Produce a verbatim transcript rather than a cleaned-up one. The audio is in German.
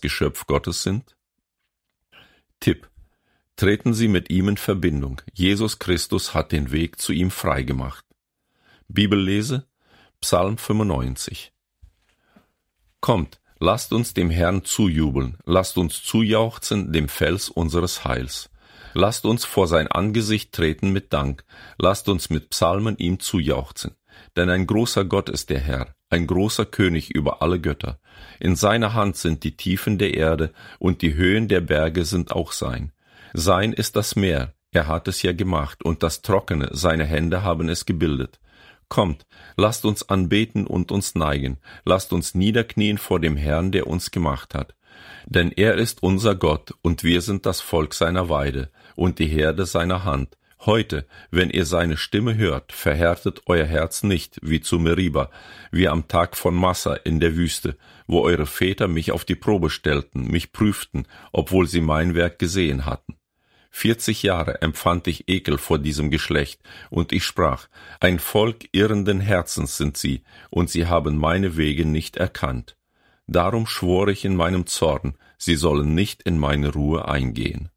Geschöpf Gottes sind? Tipp: Treten Sie mit ihm in Verbindung. Jesus Christus hat den Weg zu ihm freigemacht. Bibellese: Psalm fünfundneunzig. Kommt, lasst uns dem Herrn zujubeln, lasst uns zujauchzen dem Fels unseres Heils. Lasst uns vor sein Angesicht treten mit Dank, lasst uns mit Psalmen ihm zujauchzen. Denn ein großer Gott ist der Herr, ein großer König über alle Götter. In seiner Hand sind die Tiefen der Erde, und die Höhen der Berge sind auch sein. Sein ist das Meer, er hat es ja gemacht, und das Trockene, seine Hände haben es gebildet. Kommt, lasst uns anbeten und uns neigen, lasst uns niederknien vor dem Herrn, der uns gemacht hat. Denn er ist unser Gott, und wir sind das Volk seiner Weide und die Herde seiner Hand. Heute, wenn ihr seine Stimme hört, verhärtet euer Herz nicht, wie zu Meriba, wie am Tag von Massa in der Wüste, wo eure Väter mich auf die Probe stellten, mich prüften, obwohl sie mein Werk gesehen hatten. Vierzig Jahre empfand ich Ekel vor diesem Geschlecht, und ich sprach, ein Volk irrenden Herzens sind sie, und sie haben meine Wege nicht erkannt. Darum schwor ich in meinem Zorn, sie sollen nicht in meine Ruhe eingehen.